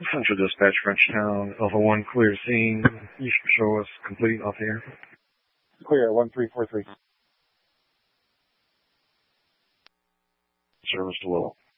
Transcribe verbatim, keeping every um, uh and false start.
Central Dispatch, Frenchtown, Alpha one, clear scene. You should show us complete off the air. Clear, one three four three. Service to Willow.